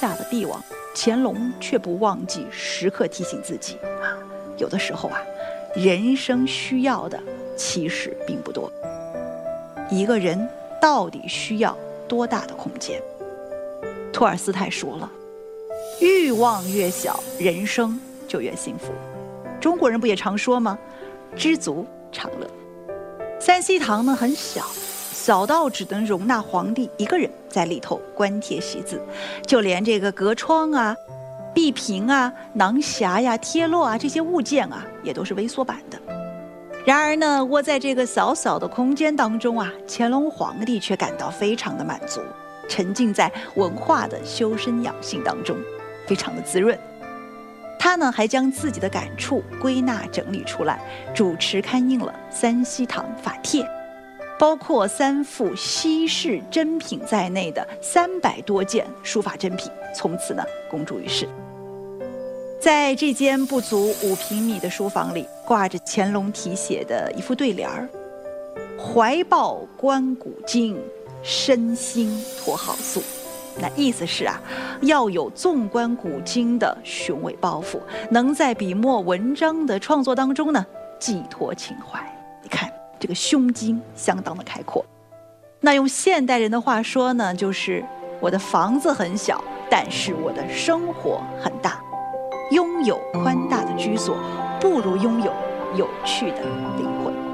下的帝王，乾隆却不忘记时刻提醒自己有的时候人生需要的其实并不多。一个人到底需要多大的空间？托尔斯泰说了，欲望越小，人生就越幸福。中国人不也常说吗？知足常乐。三希堂呢很小，小到只能容纳皇帝一个人在里头观帖习字，就连这个隔窗壁屏囊匣贴落这些物件也都是微缩版的。然而呢，窝在这个小小的空间当中乾隆皇帝却感到非常的满足，沉浸在文化的修身养性当中，非常的滋润。他呢还将自己的感触归纳整理出来，主持刊印了三希堂法帖，包括3幅稀世珍品在内的300多件书法珍品，从此呢公诸于世。在这间不足5平米的书房里，挂着乾隆题写的一副对联儿：怀抱观古今，身心托好素。那意思是要有纵观古今的雄伟抱负，能在笔墨文章的创作当中呢寄托情怀。你看这个胸襟相当的开阔。那用现代人的话说呢，就是我的房子很小，但是我的生活很大。拥有宽大的居所，不如拥有有趣的灵魂。